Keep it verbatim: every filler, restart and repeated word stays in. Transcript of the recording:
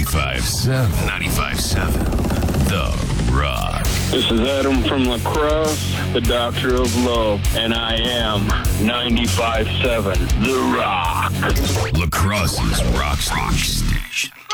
ninety-five seven. ninety-five seven. The Rock. This is Adam from La Crosse, the Doctor of Love, and I am ninety-five seven. The Rock. La Crosse's Rock Station.